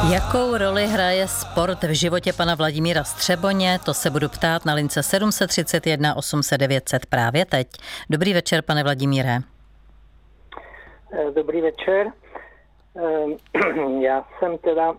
Jakou roli hraje sport v životě pana Vladimíra Střeboně? To se budu ptát na lince 731 800 900 právě teď. Dobrý večer, pane Vladimíre. Dobrý večer. Já jsem teda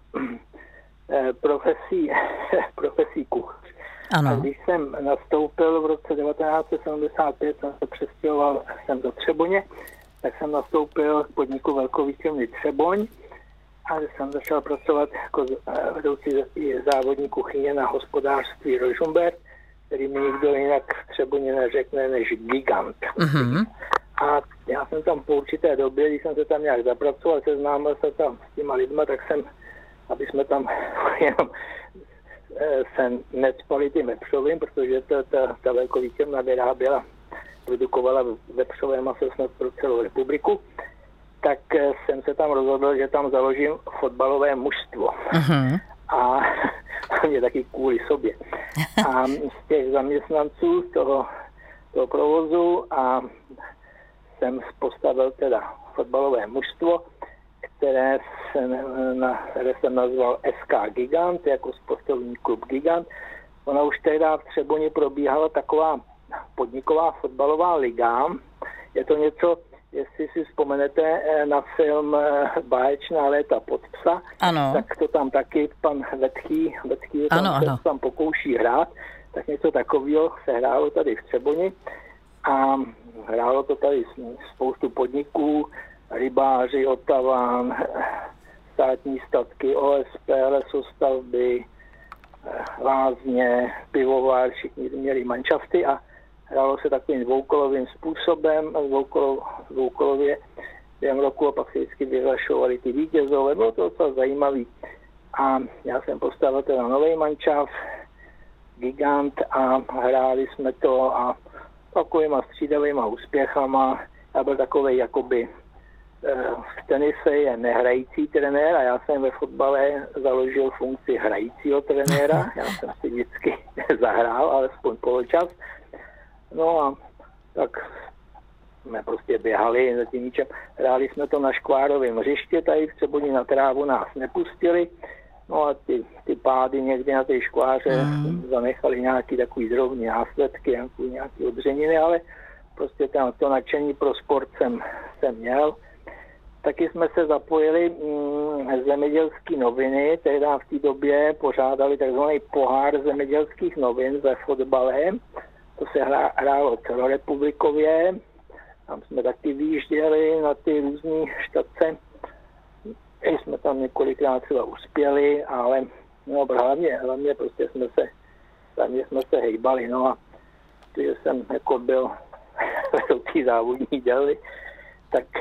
profesí kuchař. Ano. A když jsem nastoupil v roce 1975, jsem se přestěhoval jsem do Třeboně, tak jsem nastoupil k podniku Velkovýchrovny Třeboň a jsem začal pracovat jako vedoucí závodní kuchyně na hospodářství Rožumberk, který mi nikdo jinak v Třeboně neřekne než gigant. Mm-hmm. A já jsem tam po určité době, když jsem se tam nějak zapracoval, seznámil se tam s těma lidma, tak jsem, aby jsme tam jenom se necpali tím vepřovým, protože ta Velkovýchrovna produkovala vepřové maso snad pro celou republiku, tak jsem se tam rozhodl, že tam založím fotbalové mužstvo. Uh-huh. A mě taky kvůli sobě. A z těch zaměstnanců toho provozu a jsem postavil teda fotbalové mužstvo, které jsem nazval SK Gigant, jako sportovní klub Gigant. Ona už tehdy v Třeboni probíhala taková podniková fotbalová liga. Je to něco, jestli si vzpomenete na film Báječná léta pod psa, ano. Tak to tam taky pan Vetchý tam pokouší hrát. Tak něco takového se hrálo tady v Třeboni a hrálo to tady spoustu podniků, rybáři, Otaván, státní statky, OSP, lesostavby, lázně, pivovar, všichni měli manšafty a hrálo se takovým dvoukolovým způsobem, dvoukolově během roku a pak se vždycky vyhlašovali ty vítězové, bylo to docela zajímavý. A já jsem postavil teda nový manšaft, Gigant a hráli jsme to a takovýma střídavýma úspěchama. Já byl takovej jakoby v tenise je nehrající trenér a já jsem ve fotbale založil funkci hrajícího trenéra. Já jsem si vždycky zahrál, alespoň poločas. No a tak jsme prostě běhali za tím míčem. Hráli jsme to na škvárovém hřiště, tady v Třeboni na trávu nás nepustili. No a ty pády někdy na té škváře zanechali nějaký takový drobný následky, nějaký odřeniny, ale prostě tam to nadšení pro sport jsem měl. Taky jsme se zapojili zemědělské noviny, tehdy v té době pořádali takzvaný pohár zemědělských novin ve fotbale. To se hrálo celorepublikově, tam jsme taky vyjížděli na ty různé štace. I jsme tam několikrát třeba uspěli, ale no, hlavně prostě jsme se hejbali. No a protože jsem jako byl vedoucí závodní dělny, tak